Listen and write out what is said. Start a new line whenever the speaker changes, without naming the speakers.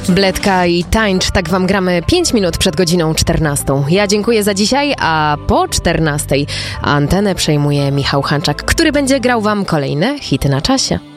Bledka i tańcz, tak wam gramy 5 minut przed godziną 14. Ja dziękuję za dzisiaj, a po 14 antenę przejmuje Michał Hanczak, który będzie grał wam kolejne hity na czasie.